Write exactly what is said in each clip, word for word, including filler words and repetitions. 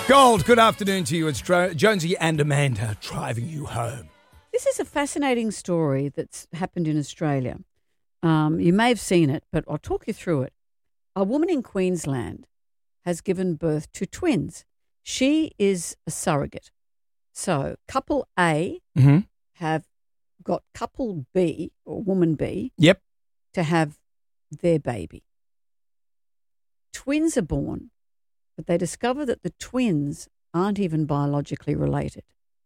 Gold, good afternoon to you. It's Dro- Jonesy and Amanda driving you home. This is a fascinating story that's happened in Australia. Um, you may have seen it, but I'll talk you through it. A woman in Queensland has given birth to twins. She is a surrogate. So couple A Mm-hmm. have got couple B, or woman B, Yep. to have their baby. Twins are born, but they discover that the twins aren't even biologically related.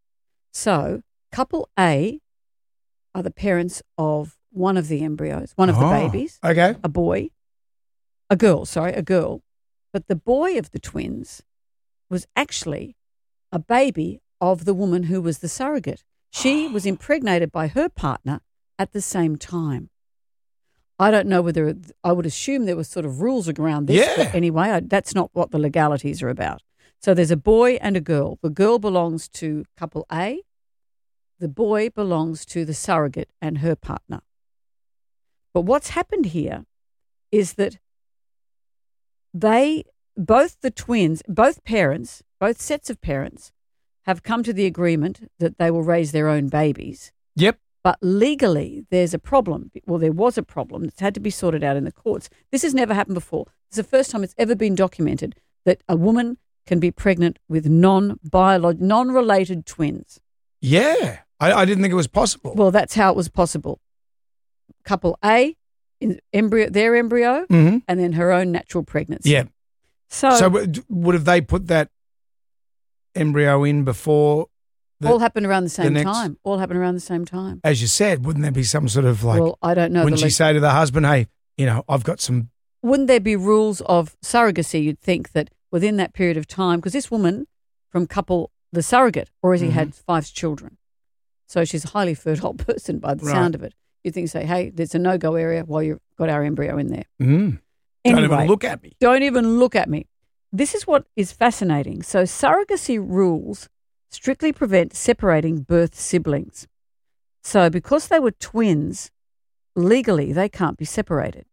So couple A are the parents of one of the embryos, one of the Oh, babies, Okay. a boy, a girl, sorry, a girl. But the boy of the twins was actually a baby of the woman who was the surrogate. She was impregnated by her partner at the same time. I don't know whether, I would assume there was sort of rules around this, Yeah. but anyway, I, that's not what the legalities are about. So there's a boy and a girl. The girl belongs to couple A. The boy belongs to the surrogate and her partner. But what's happened here is that they, both the twins, both parents, both sets of parents have come to the agreement that they will raise their own babies. Yep. But legally, there's a problem. Well, there was a problem that's had to be sorted out in the courts. This has never happened before. It's the first time it's ever been documented that a woman can be pregnant with non-biolog- non-related twins. Yeah. I, I didn't think it was possible. Well, that's how it was possible. Couple A, in embryo, their embryo, mm-hmm. and then her own natural pregnancy. Yeah. So, So w- would have they put that embryo in before, the, all happened around the same next- time. All happened around the same time. as you said, wouldn't there be some sort of like, well, I don't know. wouldn't the she leg- say to the husband, hey, you know, I've got some, Wouldn't there be rules of surrogacy? You'd think that within that period of time, because this woman from couple, the surrogate, already Mhm. had five children. So she's a highly fertile person by the Right. sound of it. You'd think, say, hey, there's a no-go area while you've got our embryo in there. mm, Anyway, don't even look at me. Don't even look at me. This is what is fascinating. So surrogacy rules strictly prevent separating birth siblings. So because they were twins, legally they can't be separated.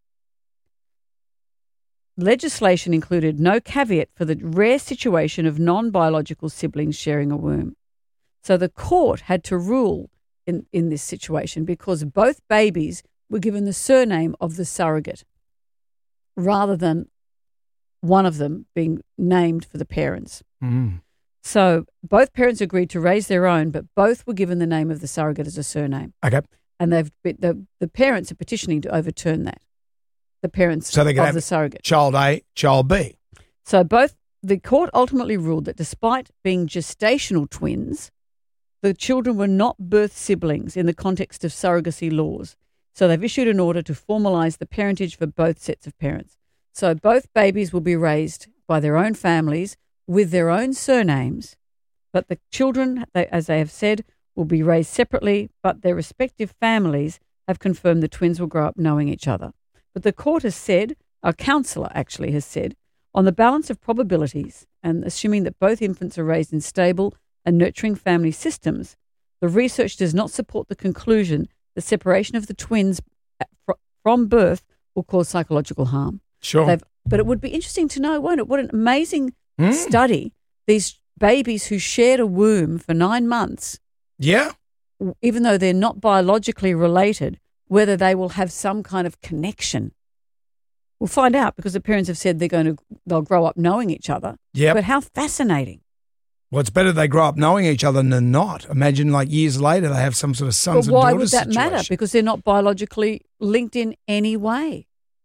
Legislation included no caveat for the rare situation of non-biological siblings sharing a womb. So the court had to rule in, in this situation because both babies were given the surname of the surrogate rather than one of them being named for the parents. Mm. So both parents agreed to raise their own, but both were given the name of the surrogate as a surname. Okay. And they've the, the parents are petitioning to overturn that. The parents So they can of have the surrogate. Child A, child B. So both the court ultimately ruled that despite being gestational twins, the children were not birth siblings in the context of surrogacy laws. So they've issued an order to formalise the parentage for both sets of parents. So both babies will be raised by their own families with their own surnames, but the children, they, as they have said, will be raised separately, but their respective families have confirmed the twins will grow up knowing each other. But the court has said, our counsellor actually has said, on the balance of probabilities and assuming that both infants are raised in stable and nurturing family systems, the research does not support the conclusion that separation of the twins from birth will cause psychological harm. Sure. They've, but it would be interesting to know, won't it? What an amazing Mm. study. These babies who shared a womb for nine months, Yeah. even though they're not biologically related, whether they will have some kind of connection. We'll find out because the parents have said they're going to, they'll grow up knowing each other. Yep. But how fascinating. Well, it's better they grow up knowing each other than not. Imagine like years later they have some sort of sons But why and would daughters that matter? situation. Because they're not biologically linked in any way.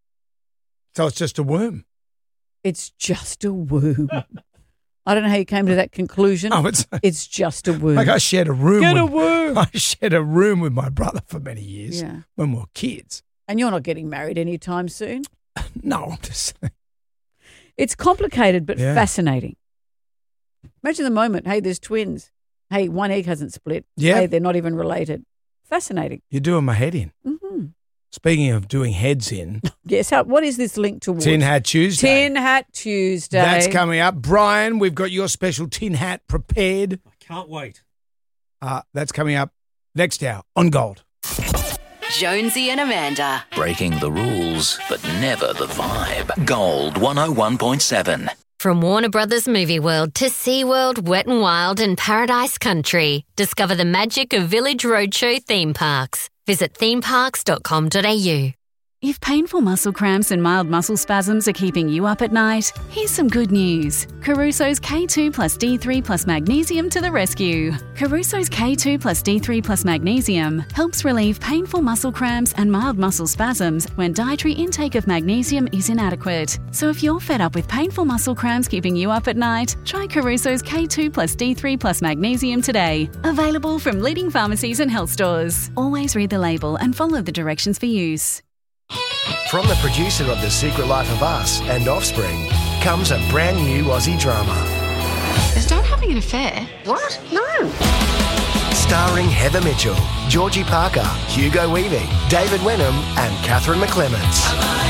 So it's just a womb. It's just a womb. I don't know how you came to that conclusion. Oh, it's It's just a womb. like I shared a room. Get with, a womb. I shared a room with my brother for many years Yeah. when we were kids. And you're not getting married anytime soon. No, I'm just saying. It's complicated but Yeah. fascinating. Imagine the moment, hey, there's twins. Hey, one egg hasn't split. Yeah. Hey, they're not even related. Fascinating. You're doing my head in. hmm Speaking of doing heads in, Yes. How, what is this link towards? Tin Hat Tuesday. Tin Hat Tuesday. That's coming up. Brian, we've got your special tin hat prepared. I can't wait. Uh, that's coming up next hour on Gold. Jonesy and Amanda. Breaking the rules, but never the vibe. Gold one oh one point seven. From Warner Brothers Movie World to SeaWorld, Wet n Wild and Paradise Country. Discover the magic of Village Roadshow theme parks. Visit theme parks dot com dot a u. If painful muscle cramps and mild muscle spasms are keeping you up at night, here's some good news. Caruso's K two plus D three plus magnesium to the rescue. Caruso's K two plus D three plus magnesium helps relieve painful muscle cramps and mild muscle spasms when dietary intake of magnesium is inadequate. So if you're fed up with painful muscle cramps keeping you up at night, try Caruso's K two plus D three plus magnesium today. Available from leading pharmacies and health stores. Always read the label and follow the directions for use. From the producer of The Secret Life of Us and Offspring comes a brand new Aussie drama. Is Dad having an affair? What? No. Starring Heather Mitchell, Georgie Parker, Hugo Weaving, David Wenham and Catherine McClements.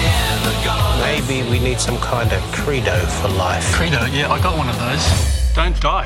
Maybe we need some kind of credo for life. Credo? Yeah, I got one of those. Don't die.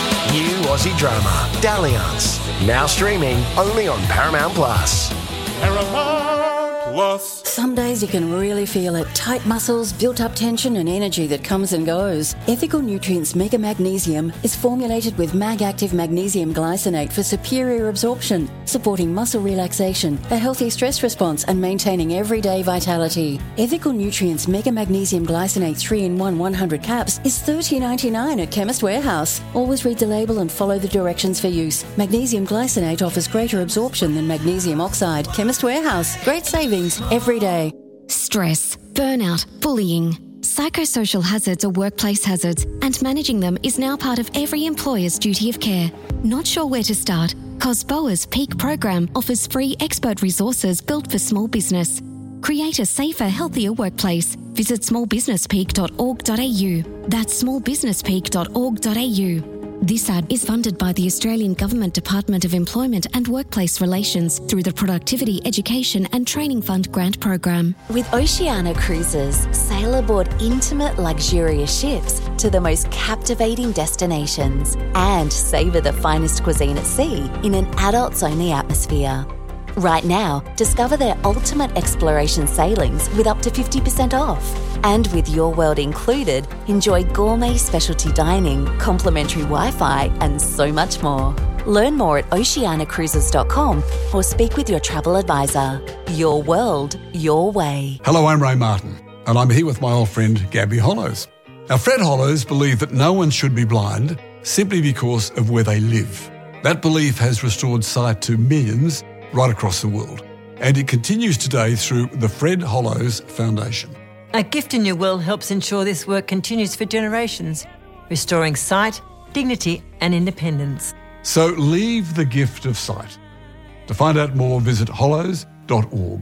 New Aussie drama, Dalliance. Now streaming only on Paramount Plus. Paramount Plus. Some days you can really feel it. Tight muscles, built-up tension and energy that comes and goes. Ethical Nutrients Mega Magnesium is formulated with Mag-Active Magnesium Glycinate for superior absorption, supporting muscle relaxation, a healthy stress response and maintaining everyday vitality. Ethical Nutrients Mega Magnesium Glycinate three in one one hundred caps is thirty dollars ninety-nine at Chemist Warehouse. Always read the label and follow the directions for use. Magnesium Glycinate offers greater absorption than magnesium oxide. Chemist Warehouse. Great savings every day. Stress, burnout, bullying. Psychosocial hazards are workplace hazards, and managing them is now part of every employer's duty of care. Not sure where to start? COSBOA's Peak program offers free expert resources built for small business. Create a safer, healthier workplace. Visit small business peak dot org dot a u. That's small business peak dot org dot a u. This ad is funded by the Australian Government Department of Employment and Workplace Relations through the Productivity, Education and Training Fund grant program. With Oceania Cruises, sail aboard intimate, luxurious ships to the most captivating destinations and savour the finest cuisine at sea in an adults-only atmosphere. Right now, discover their ultimate exploration sailings with up to fifty percent off. And with Your World included, enjoy gourmet specialty dining, complimentary Wi-Fi and so much more. Learn more at oceania cruises dot com or speak with your travel advisor. Your world, your way. Hello, I'm Ray Martin and I'm here with my old friend Gabby Hollows. Now, Fred Hollows believed that no one should be blind simply because of where they live. That belief has restored sight to millions right across the world, and it continues today through the Fred Hollows Foundation. A Gift in Your World helps ensure this work continues for generations, restoring sight, dignity and independence. So leave the gift of sight. To find out more, visit hollows dot org.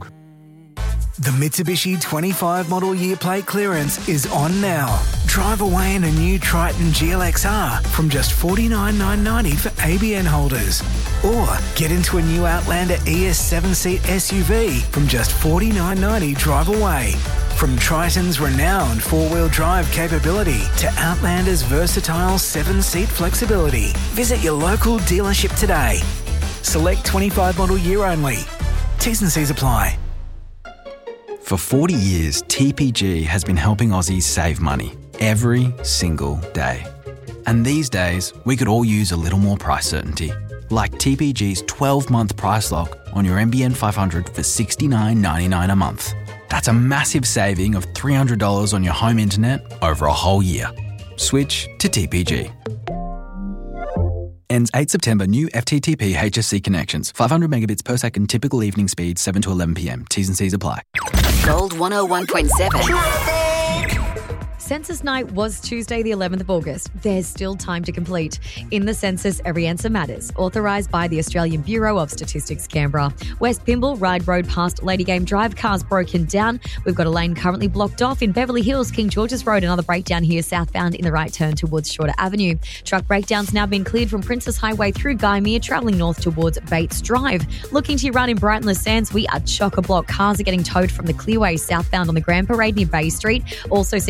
The Mitsubishi twenty-five model year plate clearance is on now. Drive away in a new Triton G L X R from just forty-nine thousand nine hundred ninety dollars for A B N holders. Or get into a new Outlander E S seven-seat S U V from just forty-nine thousand nine hundred ninety dollars drive away. From Triton's renowned four-wheel drive capability to Outlander's versatile seven-seat flexibility. Visit your local dealership today. Select twenty-five model year only. T's and C's apply. For forty years, T P G has been helping Aussies save money every single day. And these days, we could all use a little more price certainty. Like T P G's twelve-month price lock on your N B N five hundred for sixty-nine ninety-nine a month. That's a massive saving of three hundred dollars on your home internet over a whole year. Switch to T P G. Ends eighth September. New F T T P H S C connections. five hundred megabits per second. Typical evening speed seven to eleven p m. T's and C's apply. Gold one oh one point seven. Census night was Tuesday, the eleventh of August. There's still time to complete. In the census, every answer matters. Authorised by the Australian Bureau of Statistics, Canberra. West Pymble, Ride Road past Lady Game Drive, cars broken down. We've got a lane currently blocked off in Beverly Hills, King George's Road. Another breakdown here, southbound in the right turn towards Shorter Avenue. Truck breakdowns now been cleared from Princess Highway through Guyamere, travelling north towards Bates Drive. Looking to your run in Brighton Les Sands, we are chock-a-block. Cars are getting towed from the Clearway southbound on the Grand Parade near Bay Street. Also seeing some pretty heavy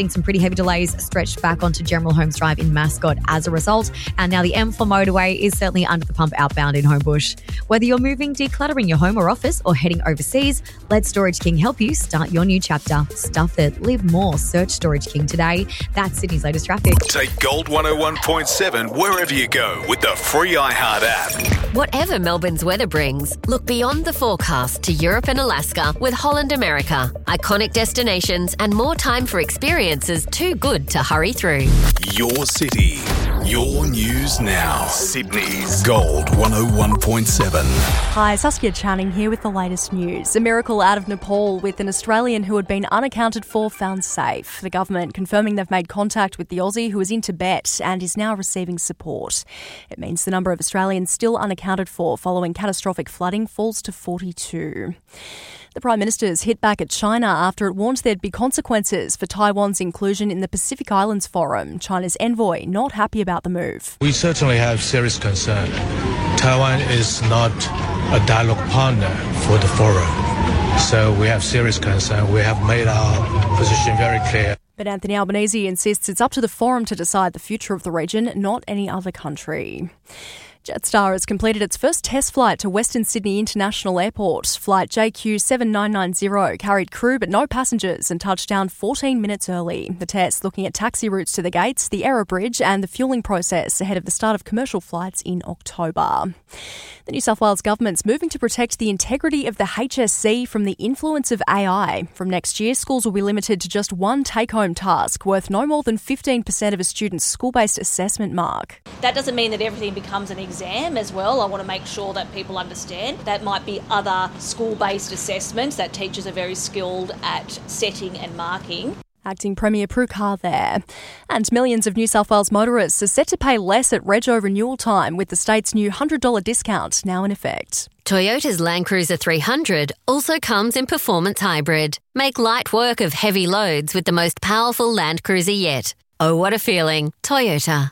heavy delays stretched back onto General Holmes Drive in Mascot as a result. And now the M four motorway is certainly under the pump outbound in Homebush. Whether you're moving, decluttering your home or office, or heading overseas, let Storage King help you start your new chapter. Stuff it, live more. Search Storage King today. That's Sydney's latest traffic. Take Gold one oh one point seven wherever you go with the free iHeart app. Whatever Melbourne's weather brings, look beyond the forecast to Europe and Alaska with Holland America. Iconic destinations and more time for experiences too good to hurry through. Your city, your news now. Sydney's Gold one oh one point seven. Hi, Saskia Channing here with the latest news. A miracle out of Nepal with an Australian who had been unaccounted for found safe. The government confirming they've made contact with the Aussie who is in Tibet and is now receiving support. It means the number of Australians still unaccounted for following catastrophic flooding falls to forty-two. The Prime Minister's hit back at China after it warned there'd be consequences for Taiwan's inclusion in the Pacific Islands Forum. China's envoy not happy about the move. We certainly have serious concern. Taiwan is not a dialogue partner for the forum, so we have serious concern. We have made our position very clear. But Anthony Albanese insists it's up to the forum to decide the future of the region, not any other country. Jetstar has completed its first test flight to Western Sydney International Airport. Flight J Q seven nine nine zero carried crew but no passengers and touched down fourteen minutes early. The test looking at taxi routes to the gates, the Aero Bridge and the fuelling process ahead of the start of commercial flights in October. The New South Wales Government's moving to protect the integrity of the H S C from the influence of A I. From next year, schools will be limited to just one take-home task worth no more than fifteen percent of a student's school-based assessment mark. That doesn't mean that everything becomes an exam as well. I want to make sure that people understand that might be other school-based assessments that teachers are very skilled at setting and marking. Acting Premier Prue Carr there. And millions of New South Wales motorists are set to pay less at rego renewal time with the state's new one hundred dollars discount now in effect. Toyota's Land Cruiser three hundred also comes in Performance Hybrid. Make light work of heavy loads with the most powerful Land Cruiser yet. Oh, what a feeling. Toyota.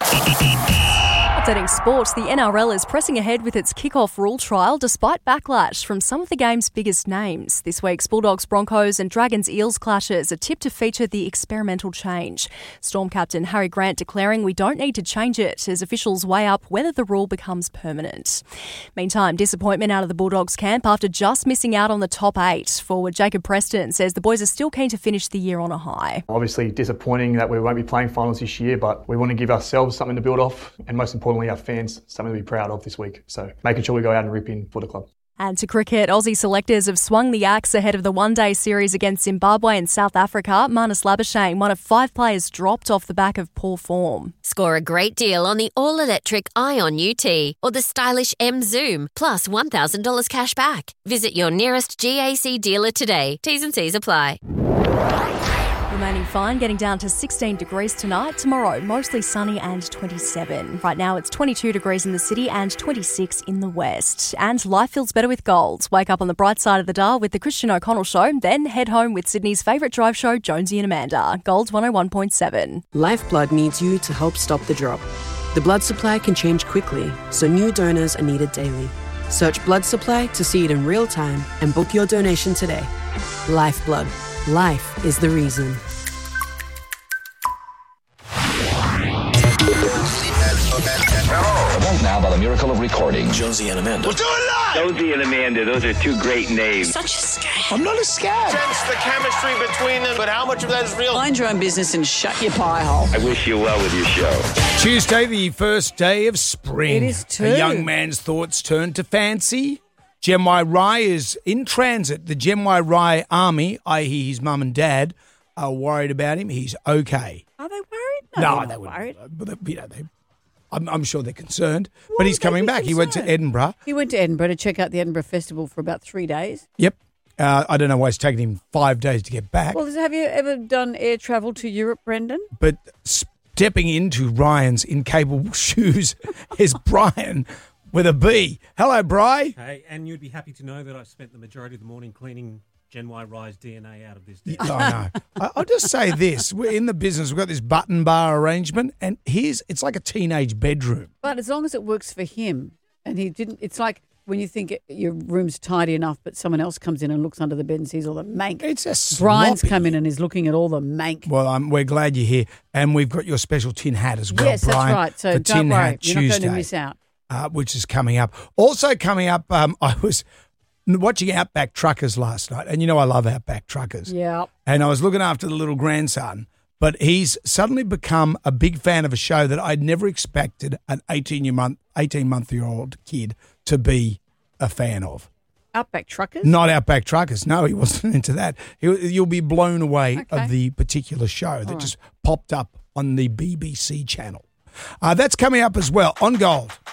Updating sports, the N R L is pressing ahead with its kick-off rule trial despite backlash from some of the game's biggest names. This week's Bulldogs, Broncos and Dragons Eels clashes are tipped to feature the experimental change. Storm captain Harry Grant declaring we don't need to change it as officials weigh up whether the rule becomes permanent. Meantime, disappointment out of the Bulldogs camp after just missing out on the top eight. Forward Jacob Preston says the boys are still keen to finish the year on a high. Obviously disappointing that we won't be playing finals this year, but we want to give ourselves something to build off and most importantly our fans something to be proud of this week. So making sure we go out and rip in for the club. And to cricket, Aussie selectors have swung the axe ahead of the one-day series against Zimbabwe and South Africa. Marnus Labuschagne, one of five players dropped off the back of poor form. Score a great deal on the all-electric Ion U T or the stylish M Zoom, plus one thousand dollars cash back. Visit your nearest G A C dealer today. T's and C's apply. Remaining fine, getting down to sixteen degrees tonight. Tomorrow, mostly sunny and twenty-seven. Right now, it's twenty-two degrees in the city and twenty-six in the west. And life feels better with gold. Wake up on the bright side of the dial with the Christian O'Connell Show, then head home with Sydney's favourite drive show, Jonesy and Amanda. Gold one oh one point seven. Lifeblood needs you to help stop the drop. The blood supply can change quickly, so new donors are needed daily. Search blood supply to see it in real time and book your donation today. Lifeblood. Life is the reason. Event now by the miracle of recording. Jonesy and Amanda. We'll do it live! Jonesy and Amanda, those are two great names. Such a scam. I'm not a scam. Sense the chemistry between them, but how much of that is real? Mind your own business and shut your pie hole. I wish you well with your show. Tuesday, the first day of spring. It is too. A young man's thoughts turn to fancy. Gen Y Rai is in transit. The Gen Y Rai army, that is his mum and dad, are worried about him. He's okay. Are they worried? No, No, they're they not wouldn't. worried. But they, you know, they, I'm, I'm sure they're concerned. Why but he's would they coming be back. He went to concerned? Edinburgh. He went to Edinburgh to check out the Edinburgh Festival for about three days. Yep. Uh, I don't know why it's taken him five days to get back. Well, have you ever done air travel to Europe, Brendan? But stepping into Ryan's incapable shoes is Brian with a B. Hello, Bri. Hey, and you'd be happy to know that I've spent the majority of the morning cleaning Gen Y Rai's D N A out of this dish. I know. I- I'll just say this. We're in the business. We've got this button bar arrangement, and here's, it's like a teenage bedroom. But as long as it works for him, and he didn't, it's like when you think it, your room's tidy enough, but someone else comes in and looks under the bed and sees all the mank. It's just Brian's sloppy. come in and is looking at all the mank. Well, um, we're glad you're here, and we've got your special tin hat as well, Yes, that's Brian. right. So for don't Tin worry, Hat you're not going to Tuesday, miss out. Uh, which is coming up. Also coming up, um, I was watching Outback Truckers last night, and you know I love Outback Truckers. Yeah. And I was looking after the little grandson, but he's suddenly become a big fan of a show that I'd never expected an eighteen-month, eighteen-month-year-old kid to be a fan of. Outback Truckers? Not Outback Truckers. No, he wasn't into that. He, you'll be blown away Okay. of the particular show that All right. just popped up on the B B C channel. Uh, that's coming up as well on Gold.